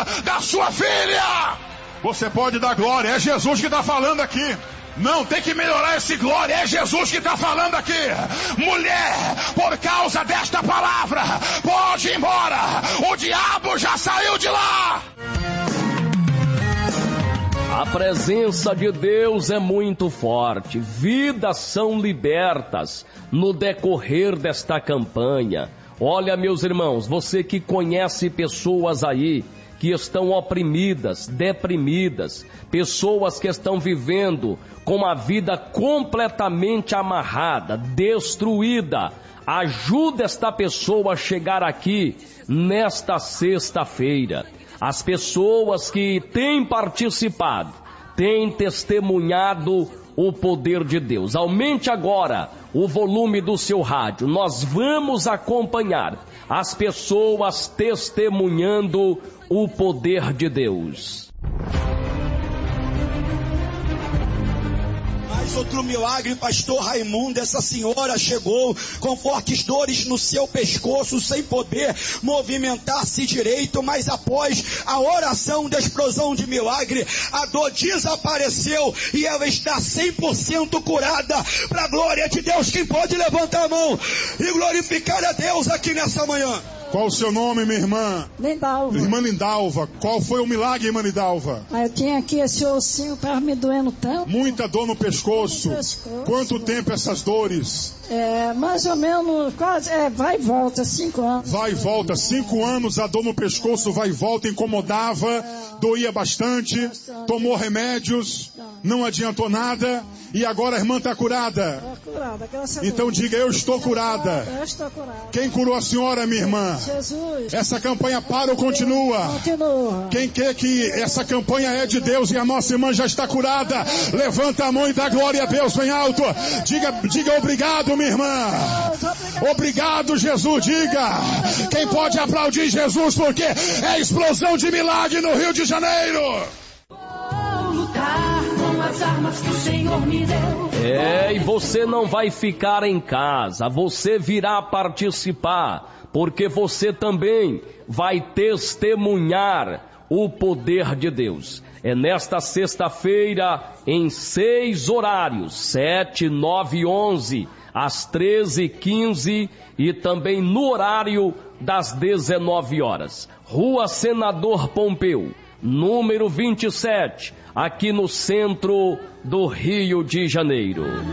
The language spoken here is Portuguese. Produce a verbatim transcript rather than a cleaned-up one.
da sua filha. Você pode dar glória, é Jesus que está falando aqui. Não tem que melhorar esse glória, é Jesus que está falando aqui. Mulher, por causa desta palavra, pode ir embora. O diabo já saiu de lá. A presença de Deus é muito forte. Vidas são libertas no decorrer desta campanha. Olha, meus irmãos, você que conhece pessoas aí que estão oprimidas, deprimidas, pessoas que estão vivendo com a vida completamente amarrada, destruída, ajuda esta pessoa a chegar aqui nesta sexta-feira. As pessoas que têm participado, têm testemunhado o poder de Deus. Aumente agora o volume do seu rádio. Nós vamos acompanhar as pessoas testemunhando o poder de Deus. Mais outro milagre, pastor Raimundo. Essa senhora chegou com fortes dores no seu pescoço, sem poder movimentar-se direito, mas após a oração da explosão de milagre, a dor desapareceu e ela está cem por cento curada. Para a glória de Deus, quem pode levantar a mão e glorificar a Deus aqui nessa manhã? Qual o seu nome, minha irmã? Lindalva. Irmã Lindalva. Qual foi o milagre, irmã Lindalva? Ah, eu tinha aqui esse ossinho, estava me doendo tanto. Muita dor no pescoço. No pescoço. Quanto tempo essas dores? É, mais ou menos, quase, é, vai e volta, cinco anos. Vai e volta, cinco anos, a dor no pescoço vai e volta, incomodava, é, doía bastante, bastante, tomou remédios, não, não adiantou nada, e agora a irmã está curada. Está curada, graças a Deus. Então diga, eu estou curada. Eu estou curada. Quem curou a senhora, minha irmã? Jesus. Essa campanha para ou continua? Continua. Quem quer que essa campanha é de Deus e a nossa irmã já está curada, levanta a mão e dá glória a Deus bem alto. Diga, diga obrigado, minha irmã. Obrigado, Jesus. Diga. Quem pode aplaudir Jesus, porque é explosão de milagre no Rio de Janeiro. Vou lutar com as armas que o Senhor me deu. É, e você não vai ficar em casa, você virá participar, porque você também vai testemunhar o poder de Deus. É nesta sexta-feira, em seis horários, sete, nove e onze, às treze e quinze e também no horário das dezenove horas. Rua Senador Pompeu, número vinte e sete, aqui no centro do Rio de Janeiro.